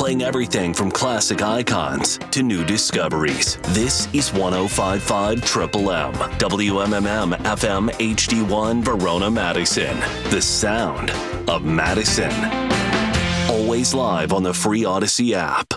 playing everything from classic icons to new discoveries. This is 105.5 Triple M, WMMM FM HD1 Verona, Madison. The sound of Madison. Always live on the free Odyssey app.